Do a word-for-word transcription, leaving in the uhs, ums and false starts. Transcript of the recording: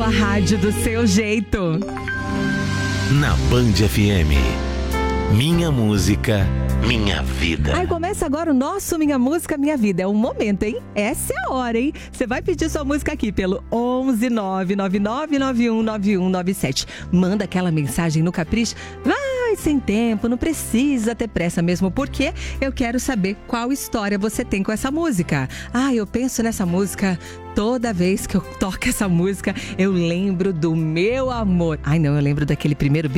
sua rádio, do seu jeito. Na Band F M. Minha música, minha vida. Aí começa agora o nosso Minha Música, Minha Vida. É o momento, hein? Essa é a hora, hein? Você vai pedir sua música aqui pelo onze nove nove nove nove um nove um nove sete. Manda aquela mensagem no Capricho. Vai sem tempo, não precisa ter pressa mesmo, porque eu quero saber qual história você tem com essa música. Ah, eu penso nessa música... Toda vez que eu toco essa música, eu lembro do meu amor. Ai, não, eu lembro daquele primeiro beijo.